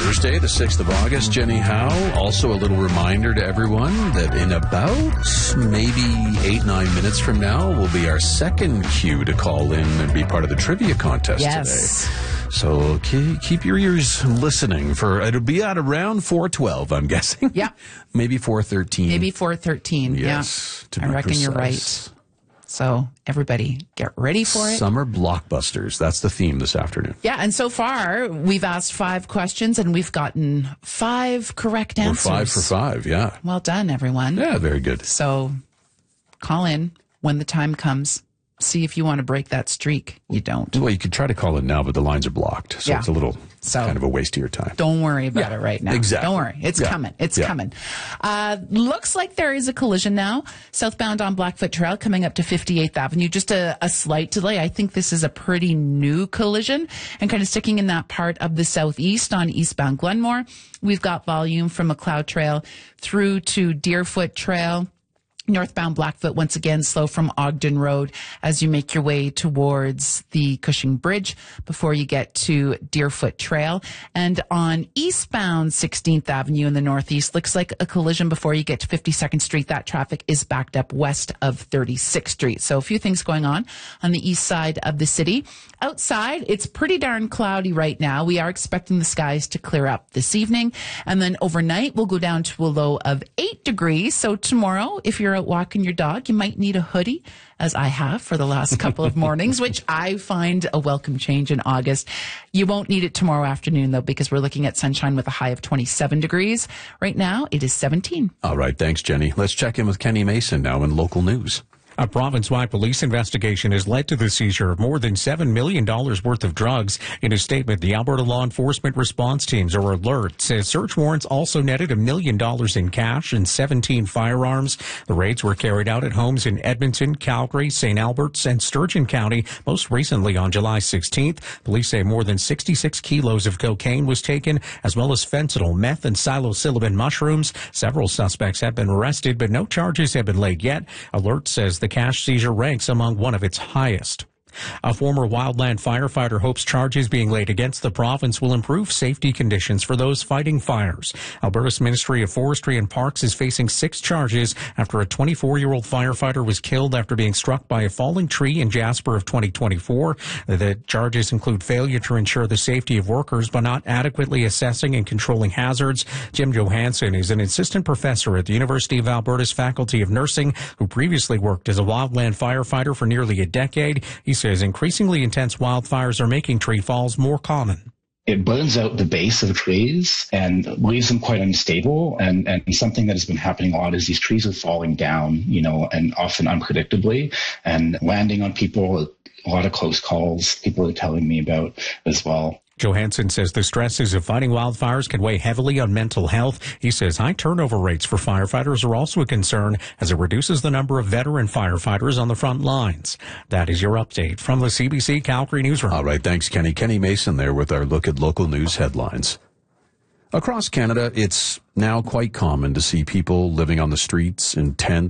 Thursday, the 6th of August. Jenny Howe. Also a little reminder to everyone that in about maybe 8-9 minutes from now will be our second cue to call in and be part of the trivia contest today. So keep your ears listening for, it'll be at around 4:12, I'm guessing. Yeah. Maybe 4:13. Maybe 4:13. Yes. Yeah. I reckon precise. you're right. So everybody get ready for it. Summer blockbusters. That's the theme this afternoon. Yeah. And so far we've asked 5 questions and we've gotten 5 correct answers. We're 5 for 5. Yeah. Well done, everyone. Yeah. Very good. So call in when the time comes. See if you want to break that streak. You don't. Well, you could try to call in now, but the lines are blocked. So it's a little kind of a waste of your time. Don't worry about it right now. Exactly. Don't worry. It's coming. It's coming. Looks like there is a collision now. Southbound on Blackfoot Trail coming up to 58th Avenue. Just a slight delay. I think this is a pretty new collision and kind of sticking in that part of the southeast on eastbound Glenmore. We've got volume from McLeod Trail through to Deerfoot Trail. Northbound Blackfoot, once again, slow from Ogden Road as you make your way towards the Cushing Bridge before you get to Deerfoot Trail. And on eastbound 16th Avenue in the northeast, looks like a collision before you get to 52nd Street. That traffic is backed up west of 36th Street. So a few things going on the east side of the city. Outside, it's pretty darn cloudy right now. We are expecting the skies to clear up this evening. And then overnight, we'll go down to a low of 8 degrees. So tomorrow, if you're out walking your dog, you might need a hoodie, as I have for the last couple of mornings, which I find a welcome change in August. You won't need it tomorrow afternoon, though, because we're looking at sunshine with a high of 27 degrees. Right now, it is 17. All right. Thanks, Jenny. Let's check in with Kenny Mason now in local news. A province-wide police investigation has led to the seizure of more than $7 million worth of drugs. In a statement, the Alberta Law Enforcement Response Teams, or ALERT, says search warrants also netted $1 million in cash and 17 firearms. The raids were carried out at homes in Edmonton, Calgary, St. Albert's, and Sturgeon County, most recently on July 16th. Police say more than 66 kilos of cocaine was taken, as well as fentanyl, meth, and psilocybin mushrooms. Several suspects have been arrested, but no charges have been laid yet. ALERT says the cash seizure ranks among one of its highest. A former wildland firefighter hopes charges being laid against the province will improve safety conditions for those fighting fires. Alberta's Ministry of Forestry and Parks is facing 6 charges after a 24-year-old firefighter was killed after being struck by a falling tree in Jasper of 2024. The charges include failure to ensure the safety of workers by not adequately assessing and controlling hazards. Jim Johansson is an assistant professor at the University of Alberta's Faculty of Nursing, who previously worked as a wildland firefighter for nearly a decade. He says increasingly intense wildfires are making tree falls more common. It burns out the base of trees and leaves them quite unstable. And something that has been happening a lot is these trees are falling down, and often unpredictably and landing on people. A lot of close calls people are telling me about as well. Johansson says the stresses of fighting wildfires can weigh heavily on mental health. He says high turnover rates for firefighters are also a concern as it reduces the number of veteran firefighters on the front lines. That is your update from the CBC Calgary Newsroom. All right. Thanks, Kenny. Kenny Mason there with our look at local news headlines. Across Canada, it's now quite common to see people living on the streets in tents